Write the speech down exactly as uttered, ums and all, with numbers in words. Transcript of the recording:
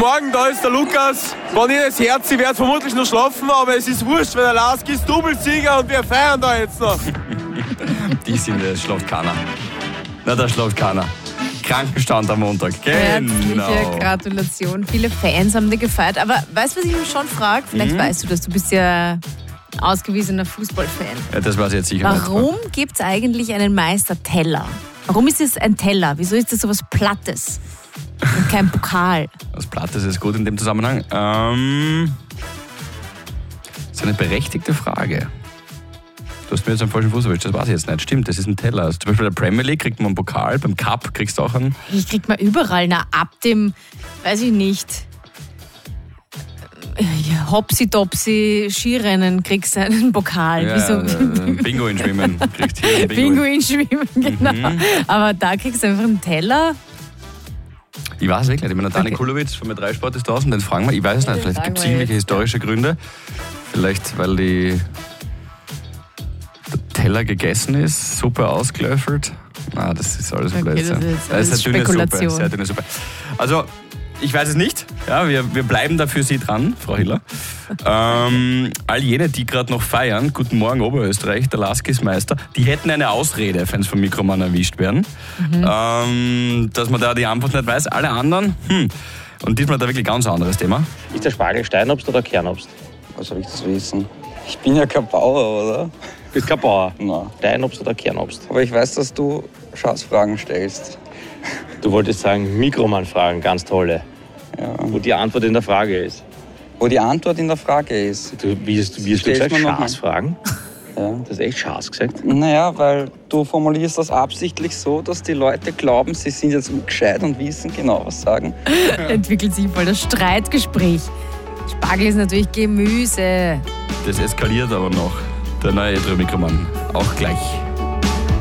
Morgen, da ist der Lukas. Wenn ich das Herz, ich werde vermutlich noch schlafen, aber es ist wurscht, weil der Laski ist Doublesieger und wir feiern da jetzt noch. Die sind, das schläft keiner. Na, da schläft keiner. Krankenstand am Montag, genau. Herzliche Gratulation. Viele Fans haben dir gefeiert. Aber weißt du, was ich mich schon frage? Vielleicht mhm. weißt du das, du bist ja ausgewiesener Fußballfan. Ja, das weiß ich jetzt sicher nicht. Warum gibt es eigentlich einen Meisterteller? Warum ist es ein Teller? Wieso ist das so was Plattes und kein Pokal? Was Plattes ist gut in dem Zusammenhang. Ähm, das ist eine berechtigte Frage. Du hast mir jetzt einen falschen Fuß erwischt, das weiß ich jetzt nicht. Stimmt, das ist ein Teller. Also zum Beispiel bei der Premier League kriegt man einen Pokal, beim Cup kriegst du auch einen. Ich krieg mal überall, na ab dem, weiß ich nicht, Hopsi-Topsi Skirennen kriegst du einen Pokal. Ja, Wieso? äh, Bingo in Schwimmen kriegst du hier einen Bingo. Bingo in Schwimmen, genau. Mhm. Aber da kriegst du einfach einen Teller. Ich weiß es wirklich nicht. Ich meine, Dani Okay. Kulowitz von drei Sport ist draußen, den fragen wir. Ich weiß es nicht, vielleicht gibt es irgendwelche historische Gründe. Vielleicht, weil die der Teller gegessen ist, Suppe ausgelöffelt. Na, das ist alles Okay, Blödsinn. das ist jetzt Das ist eine dünne Spekulation. Suppe, sehr dünne Suppe. Also, ich weiß es nicht. Ja, wir, wir bleiben da für Sie dran, Frau Hiller. ähm, all jene, die gerade noch feiern, guten Morgen Oberösterreich, der Laski ist Meister, die hätten eine Ausrede, wenn sie vom Mikromann erwischt werden. Mhm. Ähm, dass man da die Antwort nicht weiß. Alle anderen, hm. Und diesmal da wirklich ganz anderes Thema. Ist der Spargel Steinobst oder Kernobst? Was soll ich das wissen? Ich bin ja kein Bauer, oder? Du bist kein Bauer. Nein. Steinobst oder Kernobst? Aber ich weiß, dass du Schatzfragen stellst. Du wolltest sagen, Mikromann-Fragen, ganz tolle. Ja. Wo die Antwort in der Frage ist. Wo die Antwort in der Frage ist. Du, wie hast du, wie hast du Stellst gesagt, mir noch mal. Schaßfragen? Ja. Du hast echt Schaß gesagt. Naja, weil du formulierst das absichtlich so, dass die Leute glauben, sie sind jetzt gescheit und wissen genau, was sagen. Entwickelt sich voll das Streitgespräch. Spargel ist natürlich Gemüse. Das eskaliert aber noch. Der neue Mikromann. Auch gleich.